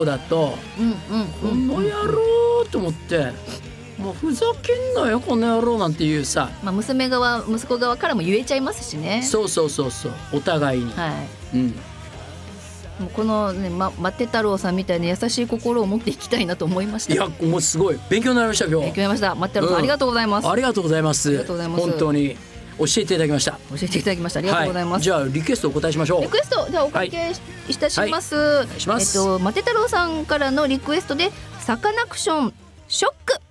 だと、この野郎と思ってもうふざけんなよこの野郎なんていうさ、 娘側息子側からも言えちゃいますしね。 そうお互いに、 もうこのね、マテ太郎さんみたいな優しい心を持っていきたいなと思いました。 いやもうすごい勉強になりました。今日勉強になりました。マテ太郎さん、ありがとうございます。 ありがとうございます。本当に教えていただきました。 ありがとうございます。 じゃあリクエストお答えしましょう。 リクエストではおかけいたします。マテ太郎さんからのリクエストでサカナクションショック。